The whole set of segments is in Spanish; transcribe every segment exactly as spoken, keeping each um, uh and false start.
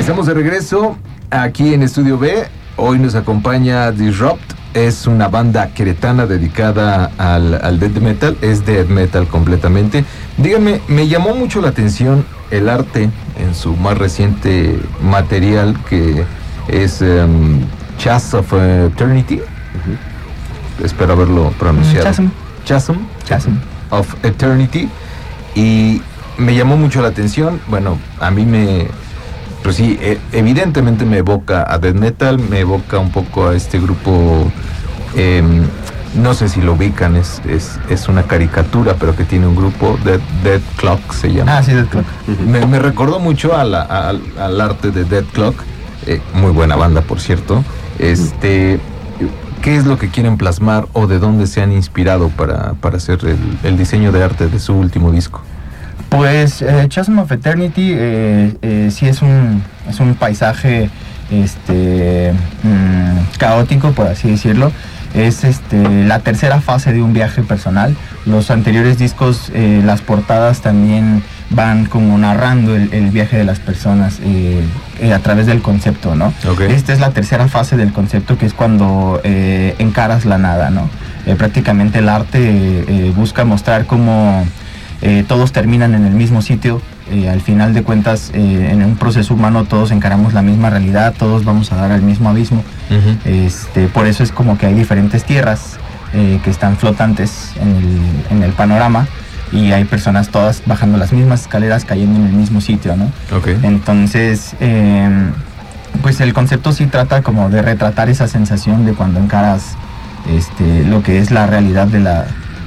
Estamos de regreso aquí en Estudio B. Hoy nos acompaña Disrupt. Es una banda queretana dedicada al, al death metal. Es death metal completamente. Díganme, me llamó mucho la atención el arte en su más reciente material, que es um, Chasm of Eternity. Uh-huh. Espero haberlo pronunciado. Chasm. Chasm. Chasm of Eternity. Y me llamó mucho la atención. Bueno, a mí me... Pues sí, evidentemente me evoca a death metal, me evoca un poco a este grupo, eh, no sé si lo ubican, es, es, es una caricatura, pero que tiene un grupo, Dead, Dead Clock se llama. Ah, sí, Dead Clock. Me, me recordó mucho a la, a, al arte de Dead Clock, eh, muy buena banda, por cierto. Este, ¿qué es lo que quieren plasmar o de dónde se han inspirado para, para hacer el, el diseño de arte de su último disco? Pues eh, Chasm of Eternity eh, eh, sí es un, es un paisaje este, mmm, caótico, por así decirlo. Es este, la tercera fase de un viaje personal. Los anteriores discos, eh, las portadas también van como narrando el, el viaje de las personas eh, eh, a través del concepto, ¿no? Okay. Esta es la tercera fase del concepto, que es cuando eh, encaras la nada, ¿no? Eh, prácticamente el arte eh, busca mostrar cómo... Eh, todos terminan en el mismo sitio, eh, al final de cuentas eh, en un proceso humano todos encaramos la misma realidad, todos vamos a dar al mismo abismo. Uh-huh. este, por eso es como que hay diferentes tierras eh, que están flotantes en el, en el panorama, y hay personas todas bajando las mismas escaleras, cayendo en el mismo sitio, ¿no? Okay. Entonces eh, pues el concepto sí trata como de retratar esa sensación de cuando encaras este, lo que es la realidad de la,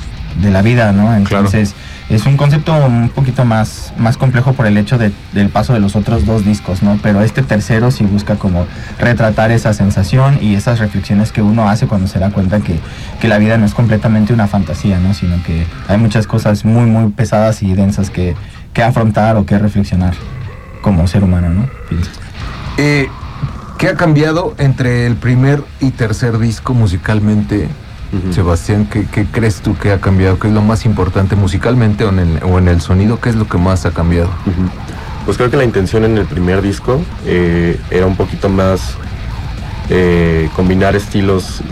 de la vida, ¿no? Entonces claro. Es un concepto un poquito más, más complejo por el hecho de, del paso de los otros dos discos, ¿no? Pero este tercero sí busca como retratar esa sensación y esas reflexiones que uno hace cuando se da cuenta que, que la vida no es completamente una fantasía, ¿no? Sino que hay muchas cosas muy, muy pesadas y densas que, que afrontar o que reflexionar como ser humano, ¿no? Pienso. Eh, ¿Qué ha cambiado entre el primer y tercer disco musicalmente? Uh-huh. Sebastián, ¿qué, ¿qué crees tú que ha cambiado? ¿Qué es lo más importante musicalmente o en el, o en el sonido? ¿Qué es lo que más ha cambiado? Uh-huh. Pues creo que la intención en el primer disco eh, era un poquito más eh, combinar estilos